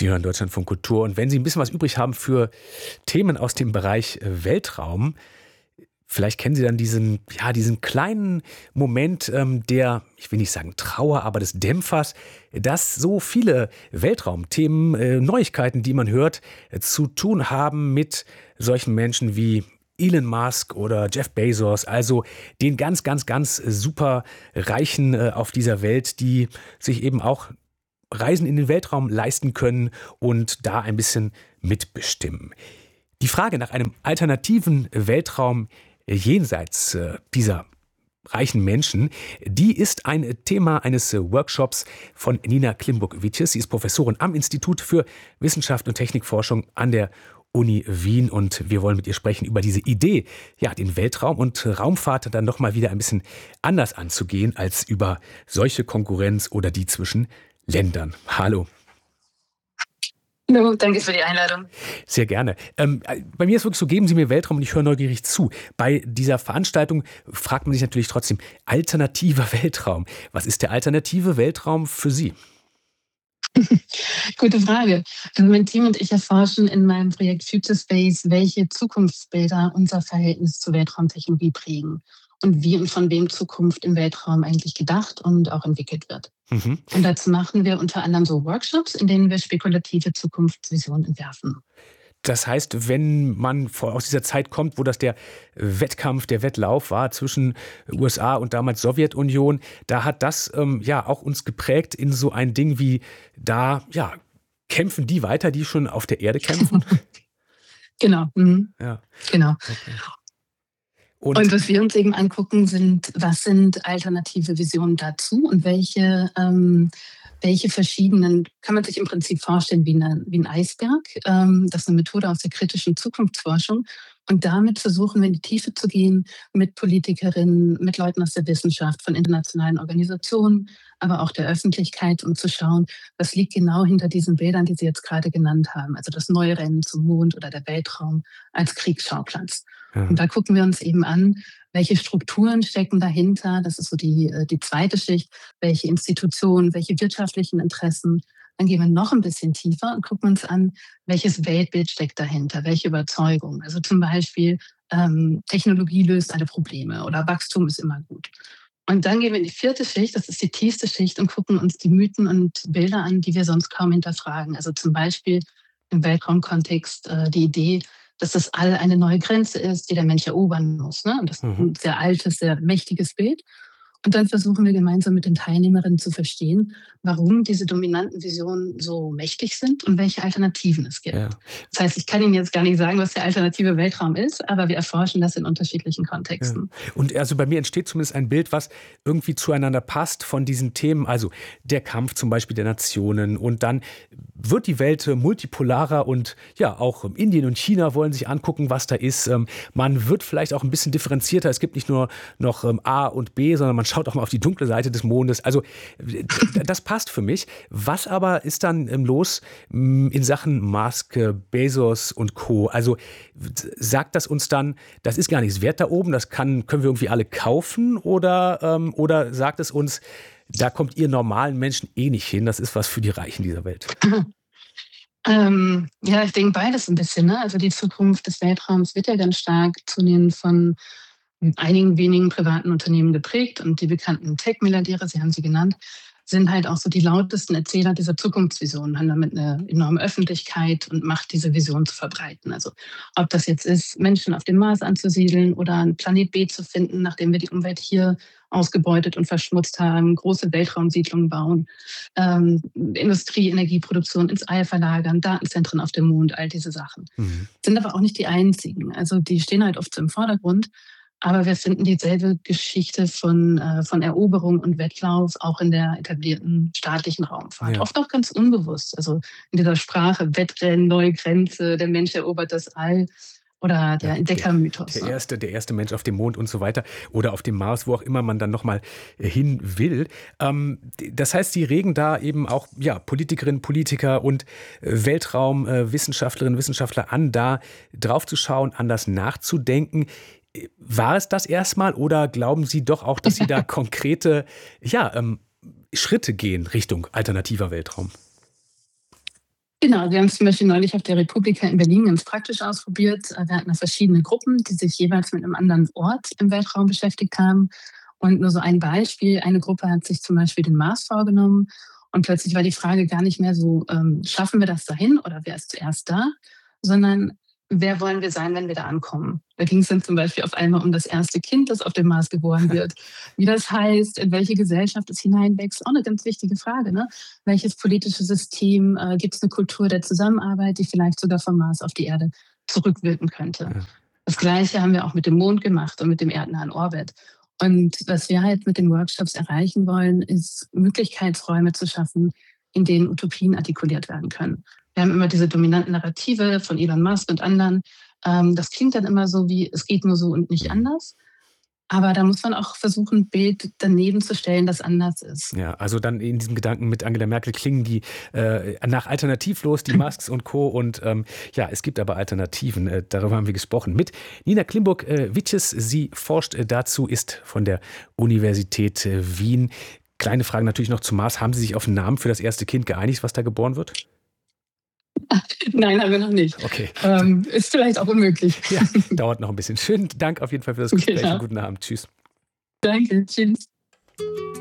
Sie hören Deutschlandfunk Kultur und wenn Sie ein bisschen was übrig haben für Themen aus dem Bereich Weltraum, vielleicht kennen Sie dann diesen kleinen Moment der, ich will nicht sagen Trauer, aber des Dämpfers, dass so viele Weltraumthemen, Neuigkeiten, die man hört, zu tun haben mit solchen Menschen wie Elon Musk oder Jeff Bezos, also den ganz, ganz, ganz super Reichen auf dieser Welt, die sich eben auch Reisen in den Weltraum leisten können und da ein bisschen mitbestimmen. Die Frage nach einem alternativen Weltraum jenseits dieser reichen Menschen, die ist ein Thema eines Workshops von Nina Klimburg-Witjes. Sie ist Professorin am Institut für Wissenschaft und Technikforschung an der Uni Wien und wir wollen mit ihr sprechen über diese Idee, ja, den Weltraum und Raumfahrt dann nochmal wieder ein bisschen anders anzugehen als über solche Konkurrenz oder die zwischen Ländern. Hallo. Hallo, danke für die Einladung. Sehr gerne. Bei mir ist wirklich so, geben Sie mir Weltraum und ich höre neugierig zu. Bei dieser Veranstaltung fragt man sich natürlich trotzdem, alternativer Weltraum. Was ist der alternative Weltraum für Sie? Gute Frage. Also mein Team und ich erforschen in meinem Projekt Future Space, welche Zukunftsbilder unser Verhältnis zur Weltraumtechnologie prägen und wie und von wem Zukunft im Weltraum eigentlich gedacht und auch entwickelt wird. Mhm. Und dazu machen wir unter anderem so Workshops, in denen wir spekulative Zukunftsvisionen entwerfen. Das heißt, wenn man aus dieser Zeit kommt, wo das der Wettkampf, der Wettlauf war zwischen USA und damals Sowjetunion, da hat das ja auch uns geprägt in so ein Ding wie, da ja, kämpfen die weiter, die schon auf der Erde kämpfen? Genau. Ja. Genau. Okay. Und was wir uns eben angucken, was sind alternative Visionen dazu und welche verschiedenen, kann man sich im Prinzip vorstellen wie ein Eisberg. Das ist eine Methode aus der kritischen Zukunftsforschung. Und damit versuchen wir in die Tiefe zu gehen mit Politikerinnen, mit Leuten aus der Wissenschaft, von internationalen Organisationen, aber auch der Öffentlichkeit, um zu schauen, was liegt genau hinter diesen Bildern, die Sie jetzt gerade genannt haben. Also das neue Rennen zum Mond oder der Weltraum als Kriegsschauplatz. Ja. Und da gucken wir uns eben an, welche Strukturen stecken dahinter. Das ist so die zweite Schicht. Welche Institutionen, welche wirtschaftlichen Interessen. Dann gehen wir noch ein bisschen tiefer und gucken uns an, welches Weltbild steckt dahinter, welche Überzeugung. Also zum Beispiel, Technologie löst alle Probleme oder Wachstum ist immer gut. Und dann gehen wir in die vierte Schicht, das ist die tiefste Schicht, und gucken uns die Mythen und Bilder an, die wir sonst kaum hinterfragen. Also zum Beispiel im Weltraumkontext die Idee, dass das All eine neue Grenze ist, die der Mensch erobern muss. Ne? Und das ist ein sehr altes, sehr mächtiges Bild. Und dann versuchen wir gemeinsam mit den Teilnehmerinnen zu verstehen, warum diese dominanten Visionen so mächtig sind und welche Alternativen es gibt. Ja. Das heißt, ich kann Ihnen jetzt gar nicht sagen, was der alternative Weltraum ist, aber wir erforschen das in unterschiedlichen Kontexten. Ja. Und also bei mir entsteht zumindest ein Bild, was irgendwie zueinander passt von diesen Themen, also der Kampf zum Beispiel der Nationen und dann wird die Welt multipolarer und ja, auch Indien und China wollen sich angucken, was da ist. Man wird vielleicht auch ein bisschen differenzierter. Es gibt nicht nur noch A und B, sondern man schaut auch mal auf die dunkle Seite des Mondes. Also das passt für mich. Was aber ist dann los in Sachen Musk, Bezos und Co.? Also sagt das uns dann, das ist gar nichts wert da oben, das können wir irgendwie alle kaufen oder sagt es uns, da kommt ihr normalen Menschen eh nicht hin, das ist was für die Reichen dieser Welt? Ja, ich denke beides ein bisschen. Ne? Also die Zukunft des Weltraums wird ja ganz stark zunehmend von einigen wenigen privaten Unternehmen geprägt und die bekannten Tech-Milliardäre, Sie haben sie genannt, sind halt auch so die lautesten Erzähler dieser Zukunftsvisionen, haben damit eine enorme Öffentlichkeit und Macht, diese Vision zu verbreiten. Also ob das jetzt ist, Menschen auf dem Mars anzusiedeln oder einen Planet B zu finden, nachdem wir die Umwelt hier ausgebeutet und verschmutzt haben, große Weltraumsiedlungen bauen, Industrie, Energieproduktion ins All verlagern, Datenzentren auf dem Mond, all diese Sachen. Sind aber auch nicht die einzigen. Also die stehen halt oft so im Vordergrund. Aber wir finden dieselbe Geschichte von Eroberung und Wettlauf auch in der etablierten staatlichen Raumfahrt. Ja. Oft auch ganz unbewusst. Also in dieser Sprache Wettrennen, neue Grenze, der Mensch erobert das All oder der Entdeckermythos. Der erste Mensch auf dem Mond und so weiter oder auf dem Mars, wo auch immer man dann nochmal hin will. Das heißt, Sie regen da eben auch Politikerinnen, Politiker und Weltraumwissenschaftlerinnen, Wissenschaftler an, da drauf zu schauen, anders nachzudenken. War es das erstmal oder glauben Sie doch auch, dass Sie da konkrete Schritte gehen Richtung alternativer Weltraum? Genau, wir haben es zum Beispiel neulich auf der Republika in Berlin ganz praktisch ausprobiert. Wir hatten da verschiedene Gruppen, die sich jeweils mit einem anderen Ort im Weltraum beschäftigt haben. Und nur so ein Beispiel, eine Gruppe hat sich zum Beispiel den Mars vorgenommen und plötzlich war die Frage gar nicht mehr so, schaffen wir das dahin oder wer ist zuerst da, sondern wer wollen wir sein, wenn wir da ankommen. Da ging es dann zum Beispiel auf einmal um das erste Kind, das auf dem Mars geboren wird, wie das heißt, in welche Gesellschaft es hineinwächst. Auch eine ganz wichtige Frage. Ne? Welches politische System, gibt es eine Kultur der Zusammenarbeit, die vielleicht sogar vom Mars auf die Erde zurückwirken könnte. Ja. Das Gleiche haben wir auch mit dem Mond gemacht und mit dem erdnahen Orbit. Und was wir halt mit den Workshops erreichen wollen, ist Möglichkeitsräume zu schaffen, in denen Utopien artikuliert werden können. Wir haben immer diese dominanten Narrative von Elon Musk und anderen. Das klingt dann immer so wie, es geht nur so und nicht anders. Aber da muss man auch versuchen, ein Bild daneben zu stellen, das anders ist. Ja, also dann in diesem Gedanken mit Angela Merkel klingen die nach alternativlos, die Musks und Co. Und ja, es gibt aber Alternativen. Darüber haben wir gesprochen mit Nina Klimburg-Witjes. Sie forscht dazu, ist von der Universität Wien. Kleine Frage natürlich noch zum Mars. Haben Sie sich auf einen Namen für das erste Kind geeinigt, was da geboren wird? Nein, haben wir noch nicht. Okay. Ist vielleicht auch unmöglich. Ja, dauert noch ein bisschen. Schönen Dank auf jeden Fall für das Gespräch. Genau. Guten Abend. Tschüss. Danke, tschüss.